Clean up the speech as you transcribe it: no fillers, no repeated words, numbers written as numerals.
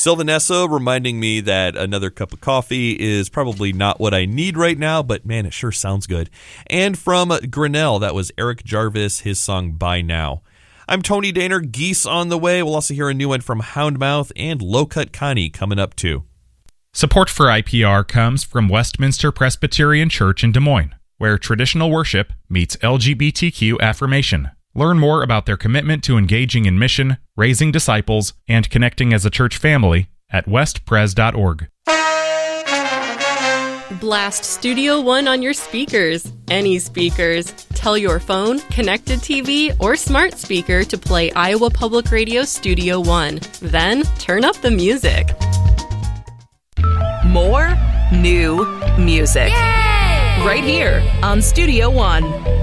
Sylvanessa reminding me that another cup of coffee is probably not what I need right now, but man, it sure sounds good. And from Grinnell, that was Eric Jarvis, his song By Now. I'm Tony Daner, Geese on the way. We'll also hear a new one from Houndmouth and Low Cut Connie coming up too. Support for IPR comes from Westminster Presbyterian Church in Des Moines, where traditional worship meets LGBTQ affirmation. Learn more about their commitment to engaging in mission, raising disciples, and connecting as a church family at westpres.org. Blast Studio One on your speakers. Any speakers. Tell your phone, connected TV, or smart speaker to play Iowa Public Radio Studio One. Then turn up the music. More new music. Yay! Right here on Studio One.